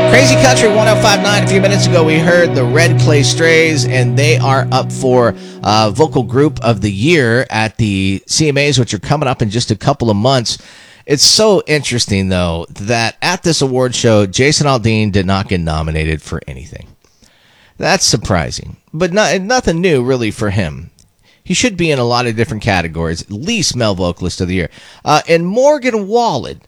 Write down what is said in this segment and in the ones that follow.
Crazy Country 105.9. A few minutes ago, we heard the Red Clay Strays, and they are up for Vocal Group of the Year at the CMAs, which are coming up in just a couple of months. It's so interesting, though, that at this award show, Jason Aldean did not get nominated for anything. That's surprising, but nothing new, really, for him. He should be in a lot of different categories, at least Male Vocalist of the Year. And Morgan Wallen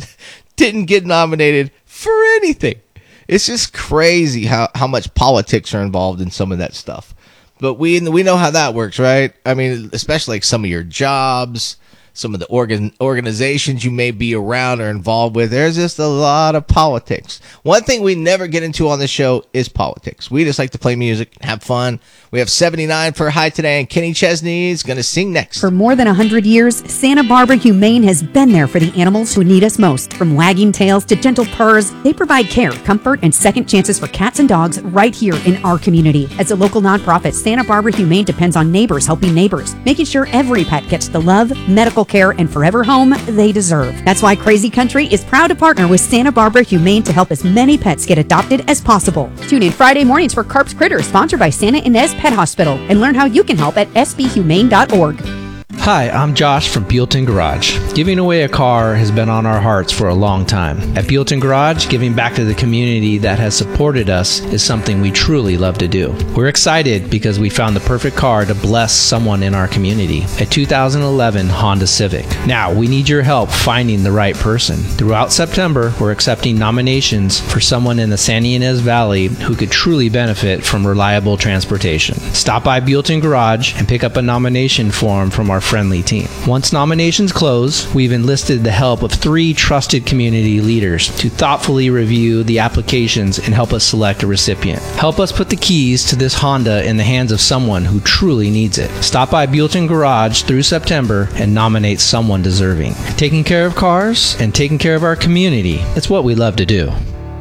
didn't get nominated for anything. It's just crazy how much politics are involved in some of that stuff. But we know how that works, right? I mean, especially like some of your jobs, some of the organizations you may be around or involved with. There's just a lot of politics. One thing we never get into on this show is politics. We just like to play music, have fun. We have 79 for High Today, and Kenny Chesney is going to sing next. For more than 100 years, Santa Barbara Humane has been there for the animals who need us most. From wagging tails to gentle purrs, they provide care, comfort, and second chances for cats and dogs right here in our community. As a local nonprofit, Santa Barbara Humane depends on neighbors helping neighbors, making sure every pet gets the love, medical care, and forever home they deserve. That's why Crazy Country is proud to partner with Santa Barbara Humane to help as many pets get adopted as possible. Tune in Friday mornings for Carp's Critters, sponsored by Santa Ynez Pet Hospital, and learn how you can help at sbhumane.org. Hi, I'm Josh from Buellton Garage. Giving away a car has been on our hearts for a long time. At Buellton Garage, giving back to the community that has supported us is something we truly love to do. We're excited because we found the perfect car to bless someone in our community, a 2011 Honda Civic. Now, we need your help finding the right person. Throughout September, we're accepting nominations for someone in the Santa Ynez Valley who could truly benefit from reliable transportation. Stop by Buellton Garage and pick up a nomination form from our friendly team. Once nominations close, we've enlisted the help of 3 trusted community leaders to thoughtfully review the applications and help us select a recipient. Help us put the keys to this Honda in the hands of someone who truly needs it. Stop by Buellton Garage through September and nominate someone deserving. Taking care of cars and taking care of our community, it's what we love to do.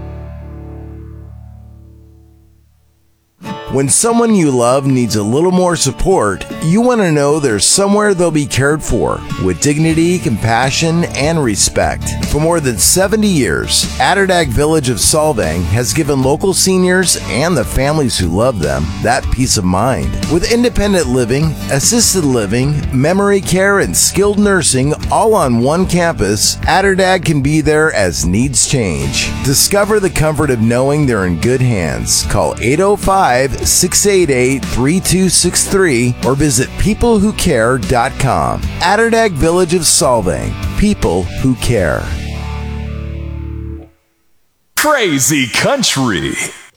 When someone you love needs a little more support, you want to know there's somewhere they'll be cared for with dignity, compassion, and respect. For more than 70 years, Atterdag Village of Solvang has given local seniors and the families who love them that peace of mind. With independent living, assisted living, memory care, and skilled nursing all on one campus, Atterdag can be there as needs change. Discover the comfort of knowing they're in good hands. Call 805-688-3263 or visit peoplewhocare.com. Atterdag Village of Solvang. People who care. Crazy Country.